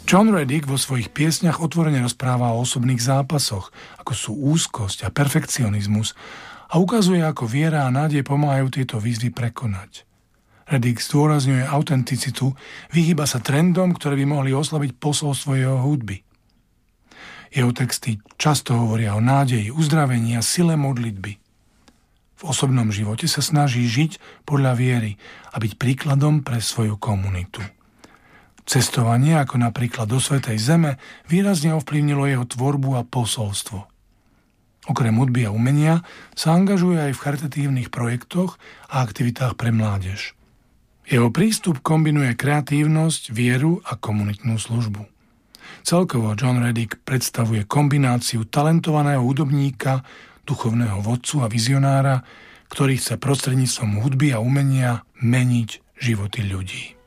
John Reddick vo svojich piesňach otvorene rozpráva o osobných zápasoch, ako sú úzkosť a perfekcionizmus, a ukazuje, ako viera a nádej pomáhajú tieto výzvy prekonať. Reddick zdôrazňuje autenticitu, vyhýba sa trendom, ktoré by mohli oslabiť posolstvo jeho hudby. Jeho texty často hovoria o nádeji, uzdravení a sile modlitby. V osobnom živote sa snaží žiť podľa viery a byť príkladom pre svoju komunitu. Cestovanie, ako napríklad do Svätej Zeme, výrazne ovplyvnilo jeho tvorbu a posolstvo. Okrem hudby a umenia sa angažuje aj v charitatívnych projektoch a aktivitách pre mládež. Jeho prístup kombinuje kreatívnosť, vieru a komunitnú službu. Celkovo John Reddick predstavuje kombináciu talentovaného hudobníka, duchovného vodcu a vizionára, ktorý chce prostredníctvom hudby a umenia meniť životy ľudí.